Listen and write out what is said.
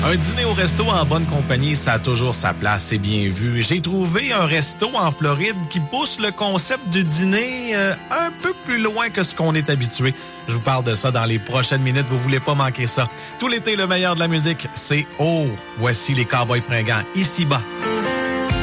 Un dîner au resto en bonne compagnie, ça a toujours sa place, c'est bien vu. J'ai trouvé un resto en Floride qui pousse le concept du dîner un peu plus loin que ce qu'on est habitué. Je vous parle de ça dans les prochaines minutes, vous voulez pas manquer ça. Tout l'été, le meilleur de la musique, c'est Oh! Voici les Cowboys fringants, ici-bas.